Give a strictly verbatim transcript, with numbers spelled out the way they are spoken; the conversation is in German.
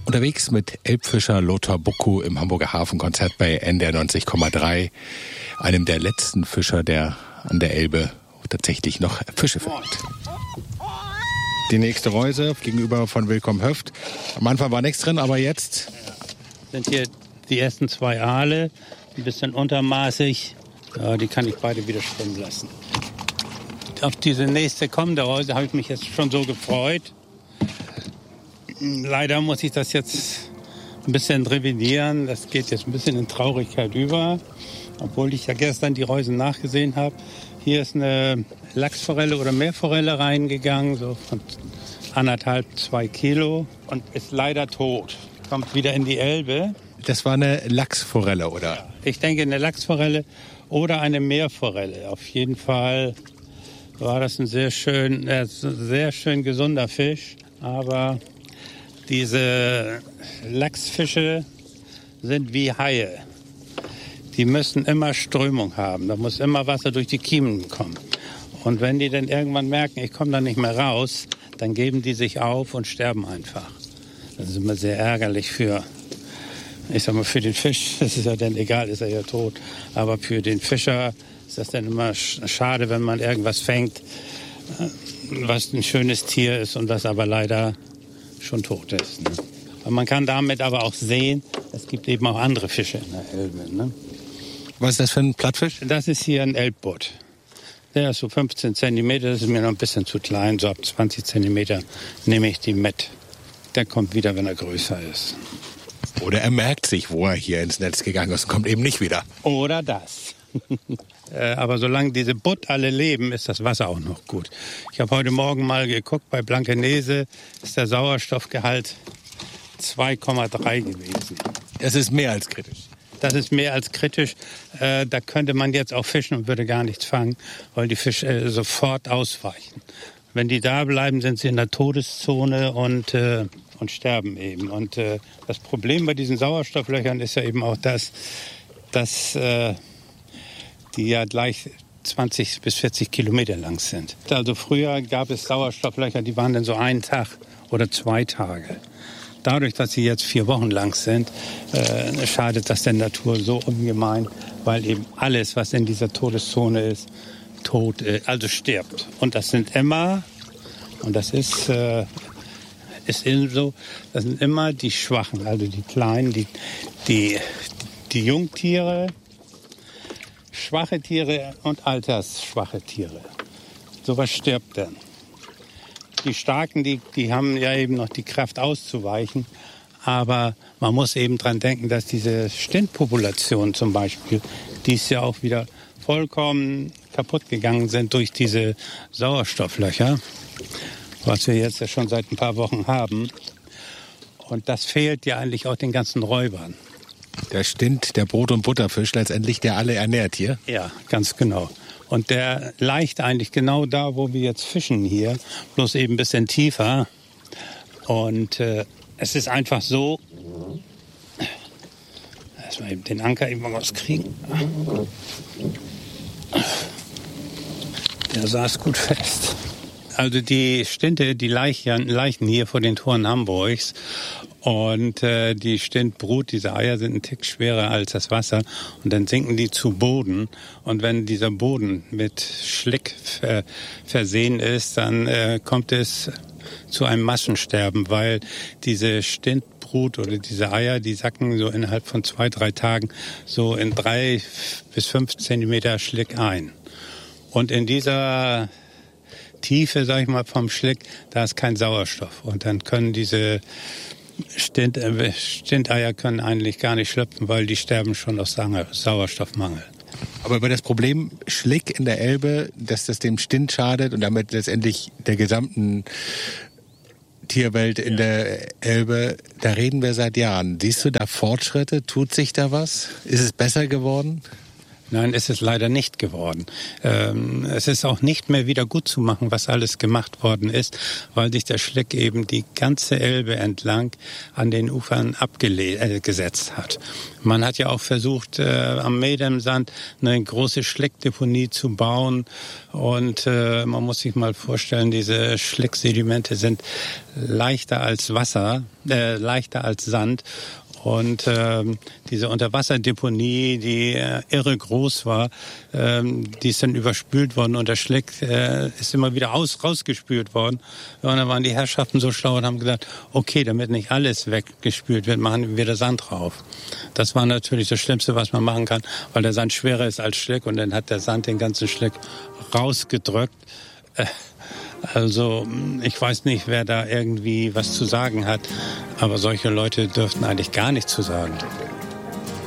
Unterwegs mit Elbfischer Lothar Bucku im Hamburger Hafenkonzert bei N D R neunzig Komma drei, einem der letzten Fischer, der an der Elbe tatsächlich noch Fische fängt. Die nächste Reuse gegenüber von Willkomm Höft. Am Anfang war nichts drin, aber jetzt sind hier die ersten zwei Aale, ein bisschen untermaßig. Ja, die kann ich beide wieder schwimmen lassen. Auf diese nächste kommende Reuse habe ich mich jetzt schon so gefreut. Leider muss ich das jetzt ein bisschen revidieren. Das geht jetzt ein bisschen in Traurigkeit über. Obwohl ich ja gestern die Reusen nachgesehen habe. Hier ist eine Lachsforelle oder Meerforelle reingegangen, so von anderthalb, zwei Kilo. Und ist leider tot. Kommt wieder in die Elbe. Das war eine Lachsforelle, oder? Ich denke, eine Lachsforelle oder eine Meerforelle. Auf jeden Fall war das ein sehr schön, äh, sehr schön gesunder Fisch. Aber diese Lachsfische sind wie Haie. Die müssen immer Strömung haben. Da muss immer Wasser durch die Kiemen kommen. Und wenn die dann irgendwann merken, ich komme da nicht mehr raus, dann geben die sich auf und sterben einfach. Das ist immer sehr ärgerlich für, ich sag mal, für den Fisch. Das ist ja dann egal, ist er ja tot. Aber für den Fischer ist das dann immer schade, wenn man irgendwas fängt, was ein schönes Tier ist und das aber leider schon tot ist. Ne? Und man kann damit aber auch sehen, es gibt eben auch andere Fische in der Elbe. Ne? Was ist das für ein Plattfisch? Das ist hier ein Elbbutt. Der ist so fünfzehn Zentimeter, das ist mir noch ein bisschen zu klein. So ab zwanzig Zentimeter nehme ich die mit. Der kommt wieder, wenn er größer ist. Oder er merkt sich, wo er hier ins Netz gegangen ist und kommt eben nicht wieder. Oder das. Aber solange diese Butt alle leben, ist das Wasser auch noch gut. Ich habe heute Morgen mal geguckt, bei Blankenese ist der Sauerstoffgehalt zwei Komma drei gewesen. Das ist mehr als kritisch. Das ist mehr als kritisch. Äh, da könnte man jetzt auch fischen und würde gar nichts fangen, weil die Fische äh, sofort ausweichen. Wenn die da bleiben, sind sie in der Todeszone und, äh, und sterben eben. Und äh, das Problem bei diesen Sauerstofflöchern ist ja eben auch das, dass äh, die ja gleich zwanzig bis vierzig Kilometer lang sind. Also früher gab es Sauerstofflöcher, die waren dann so einen Tag oder zwei Tage. Dadurch, dass sie jetzt vier Wochen lang sind, äh, schadet das der Natur so ungemein, weil eben alles, was in dieser Todeszone ist, tot, äh, also stirbt. Und das sind immer, und das ist, äh, ist so, das sind immer die Schwachen, also die Kleinen, die, die, die Jungtiere, schwache Tiere und altersschwache Tiere. Sowas stirbt dann. Die Starken, die, die haben ja eben noch die Kraft auszuweichen. Aber man muss eben dran denken, dass diese Stintpopulation zum Beispiel, die ist ja auch wieder vollkommen kaputt gegangen sind durch diese Sauerstofflöcher, was wir jetzt ja schon seit ein paar Wochen haben. Und das fehlt ja eigentlich auch den ganzen Räubern. Der Stint, der Brot- und Butterfisch letztendlich, der alle ernährt hier? Ja, ganz genau. Und der leicht eigentlich genau da, wo wir jetzt fischen hier, bloß eben ein bisschen tiefer. Und äh, es ist einfach so, erstmal eben den Anker eben rauskriegen. Der saß gut fest. Also die Stinte, die Leichen, Leichen hier vor den Toren Hamburgs. Und äh, die Stintbrut, diese Eier sind ein Tick schwerer als das Wasser. Und dann sinken die zu Boden. Und wenn dieser Boden mit Schlick ver- versehen ist, dann äh, kommt es zu einem Massensterben, weil diese Stintbrut oder diese Eier, die sacken so innerhalb von zwei, drei Tagen so in drei bis fünf Zentimeter Schlick ein. Und in dieser Tiefe, sag ich mal, vom Schlick, da ist kein Sauerstoff. Und dann können diese Stint, äh, Stinteier können eigentlich gar nicht schlüpfen, weil die sterben schon aus Sauerstoffmangel. Aber über das Problem Schlick in der Elbe, dass das dem Stint schadet und damit letztendlich der gesamten Tierwelt in der Elbe, da reden wir seit Jahren. Siehst du da Fortschritte? Tut sich da was? Ist es besser geworden? Nein, ist es leider nicht geworden. Ähm, es ist auch nicht mehr wieder gut zu machen, was alles gemacht worden ist, weil sich der Schlick eben die ganze Elbe entlang an den Ufern abgesetzt hat. Man hat ja auch versucht, äh, am Medemsand eine große Schlickdeponie zu bauen. Und äh, man muss sich mal vorstellen, diese Schlicksedimente sind leichter als Wasser, äh, leichter als Sand. Und ähm, diese Unterwasserdeponie, die äh, irre groß war, ähm, die ist dann überspült worden und der Schlick äh, ist immer wieder aus, rausgespült worden. Und dann waren die Herrschaften so schlau und haben gesagt, okay, damit nicht alles weggespült wird, machen wir da Sand drauf. Das war natürlich das Schlimmste, was man machen kann, weil der Sand schwerer ist als Schlick und dann hat der Sand den ganzen Schlick rausgedrückt. Äh, Also ich weiß nicht, wer da irgendwie was zu sagen hat, aber solche Leute dürften eigentlich gar nichts zu sagen.